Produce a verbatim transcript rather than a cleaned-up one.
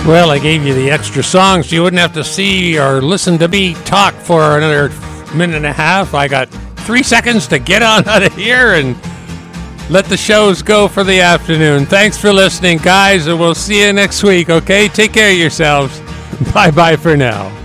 Well, I gave you the extra songs so you wouldn't have to see or listen to me talk for another minute and a half. I got three seconds to get on out of here and let the shows go for the afternoon. Thanks for listening, guys, and we'll see you next week, okay? Take care of yourselves. Bye-bye for now.